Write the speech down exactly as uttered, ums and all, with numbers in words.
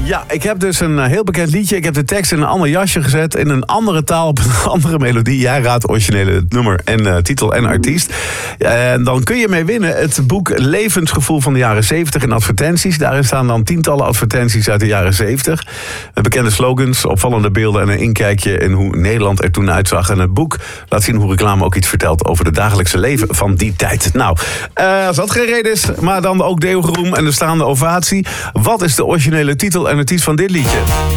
Ja, ik heb dus een uh, heel bekend liedje. Ik heb de tekst in een ander jasje gezet. In een andere taal, op een andere melodie. Jij raadt het originele nummer en uh, titel en artiest. En dan kun je mee winnen het boek Levensgevoel van de jaren zeventig in advertenties. Daarin staan dan tientallen advertenties uit de jaren zeventig. Bekende slogans, opvallende beelden en een inkijkje in hoe Nederland er toen uitzag. En het boek laat zien hoe reclame ook iets vertelt over het dagelijkse leven van die tijd. Nou, uh, als dat geen reden is, maar dan ook deelgeroem en de staande ovatie. Wat is de originele titel en artiest van dit liedje?